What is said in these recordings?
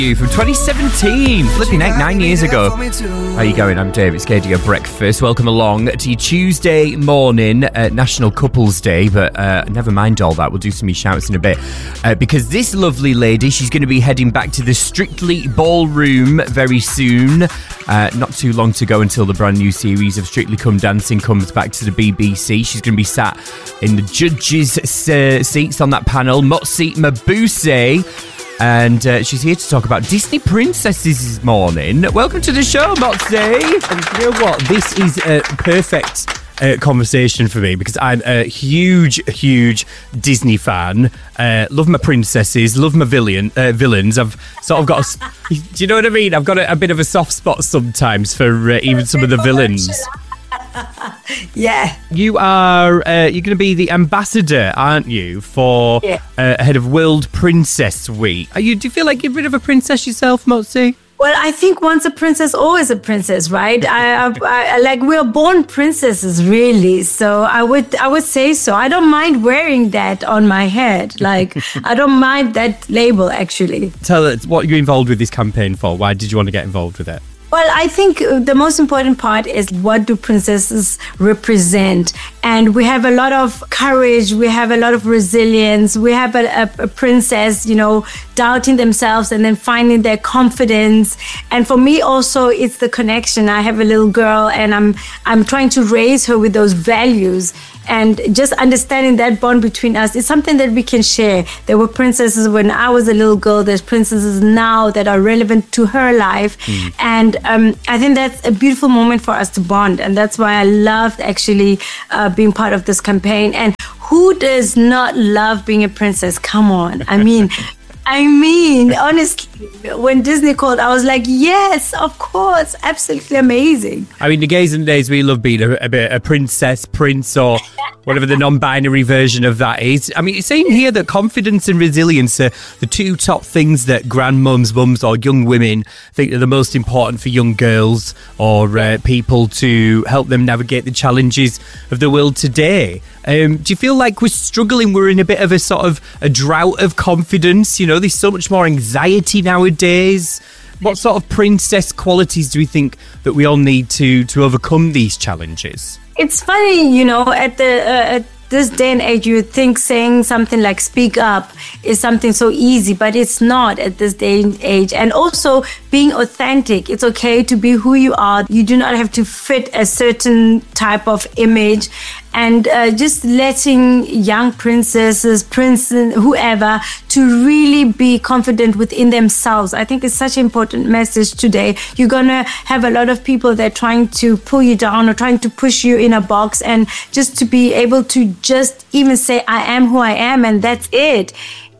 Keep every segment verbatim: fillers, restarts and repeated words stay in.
You from twenty seventeen, flipping eight, nine years ago. How you going? I'm Dave. It's K D O Breakfast. Welcome along to your Tuesday morning, uh, National Couples Day, but uh, never mind all that. We'll do some shouts in a bit uh, because this lovely lady, she's going to be heading back to the Strictly Ballroom very soon. Uh, not too long to go until the brand new series of Strictly Come Dancing comes back to the B B C. She's going to be sat in the judges' uh, seats on that panel. Motsi Mabuse. And uh, she's here to talk about Disney princesses this morning. Welcome to the show, Motsi. And you know what? This is a perfect uh, conversation for me because I'm a huge, huge Disney fan. Uh, love my princesses, love my villain, uh, villains. I've sort of got a... Do you know what I mean? I've got a, a bit of a soft spot sometimes for uh, even some of the villains. Yeah. You are, uh, you're going to be the ambassador, aren't you, for yeah. uh, ahead of World Princess Week. Are you, do you feel like you're a bit of a princess yourself, Motsi? Well, I think once a princess, always a princess, right? I, I, I like we're born princesses, really. So I would, I would say so. I don't mind wearing that on my head. Like I don't mind that label, actually. Tell us what you're involved with this campaign for. Why did you want to get involved with it? Well, I think the most important part is what do princesses represent? And we have a lot of courage. We have a lot of resilience. We have a, a, a princess, you know, doubting themselves and then finding their confidence. And for me also, it's the connection. I have a little girl and I'm I'm trying to raise her with those values. And just understanding that bond between us is something that we can share. There were princesses when I was a little girl. There's princesses now that are relevant to her life. Mm. And um, I think that's a beautiful moment for us to bond. And that's why I loved actually uh, being part of this campaign. And who does not love being a princess? Come on. I mean... I mean, honestly, when Disney called, I was like, yes, of course, absolutely amazing. I mean, the gays and days, we love being a, a, a princess, prince, or whatever the non-binary version of that is. I mean, it's saying here that confidence and resilience are the two top things that grandmums, mums, or young women think are the most important for young girls or uh, people to help them navigate the challenges of the world today. Um, do you feel like we're struggling? We're in a bit of a sort of a drought of confidence. You know, there's so much more anxiety nowadays. What sort of princess qualities do we think that we all need to to overcome these challenges? It's funny, you know, at the uh, at this day and age, you would think saying something like speak up is something so easy, but it's not at this day and age. And also being authentic. It's okay to be who you are. You do not have to fit a certain type of image. And uh, just letting young princesses, princes, whoever, to really be confident within themselves. I think it's such an important message today. You're going to have a lot of people that are trying to pull you down or trying to push you in a box. And just to be able to just even say, I am who I am, and that's it.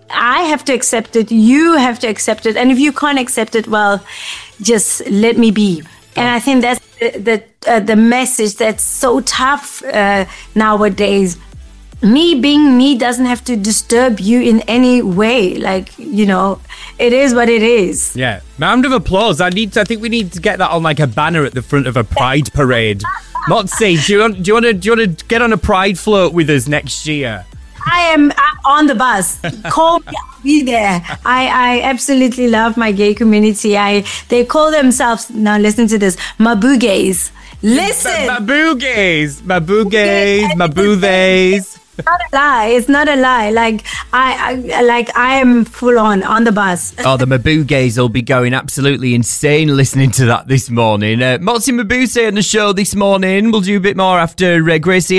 I have to accept it. You have to accept it. And if you can't accept it, well, just let me be. And I think that's the the, uh, the message that's so tough uh, nowadays. Me being me doesn't have to disturb you in any way. Like, you know, it is what it is. Yeah. Round of applause. I need to, I think we need to get that on like a banner at the front of a pride parade. Motsi, do you want do you want to do you want to get on a pride float with us next year? I am I'm on the bus. Call me, I'll be there. I, I absolutely love my gay community. I they call themselves, now listen to this, Mabugays. Listen. Mabugays. Mabugays. Mabugays. It's not a lie. It's not a lie. Like I, I like I am full on on the bus. Oh, the Mabugays will be going absolutely insane listening to that this morning. Uh, Motsi Mabuse on the show this morning. We'll do a bit more after uh, Gracie